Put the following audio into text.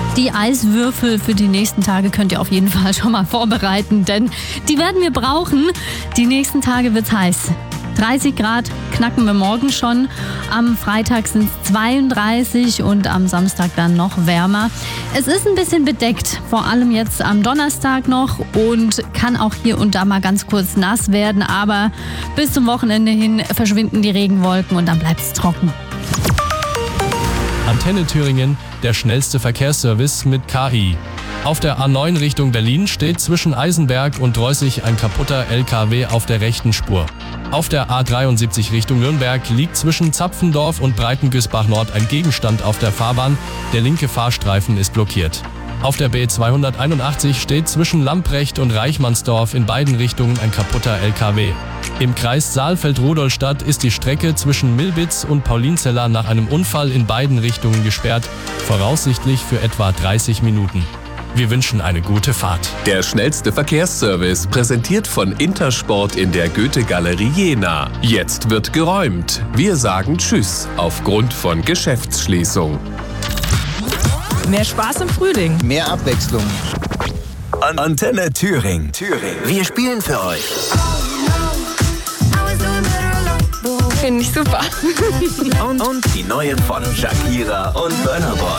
Die Eiswürfel für die nächsten Tage könnt ihr auf jeden Fall schon mal vorbereiten, denn die werden wir brauchen. Die nächsten Tage wird's heiß. 30 Grad knacken wir morgen schon. Am Freitag sind es 32 und am Samstag dann noch wärmer. Es ist ein bisschen bedeckt, vor allem jetzt am Donnerstag noch und kann auch hier und da mal ganz kurz nass werden. Aber bis zum Wochenende hin verschwinden die Regenwolken und dann bleibt es trocken. Antenne Thüringen, der schnellste Verkehrsservice mit KI. Auf der A9 Richtung Berlin steht zwischen Eisenberg und Dreußig ein kaputter LKW auf der rechten Spur. Auf der A73 Richtung Nürnberg liegt zwischen Zapfendorf und Breitengüßbach-Nord ein Gegenstand auf der Fahrbahn. Der linke Fahrstreifen ist blockiert. Auf der B281 steht zwischen Lamprecht und Reichmannsdorf in beiden Richtungen ein kaputter LKW. Im Kreis Saalfeld-Rudolstadt ist die Strecke zwischen Milbitz und Paulinzeller nach einem Unfall in beiden Richtungen gesperrt, voraussichtlich für etwa 30 Minuten. Wir wünschen eine gute Fahrt. Der schnellste Verkehrsservice, präsentiert von Intersport in der Goethe-Galerie Jena. Jetzt wird geräumt. Wir sagen Tschüss aufgrund von Geschäftsschließung. Mehr Spaß im Frühling. Mehr Abwechslung. Antenne Thüringen. Wir spielen für euch. Finde ich super. Und die neue von Shakira und Burna Boy.